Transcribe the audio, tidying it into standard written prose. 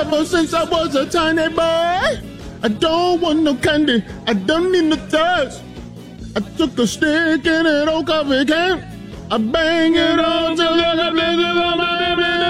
Ever since I was a tiny boy, I don't want no candy, I don't need no touch. I took a stick in an old coffee can, I bang it on till I got places on my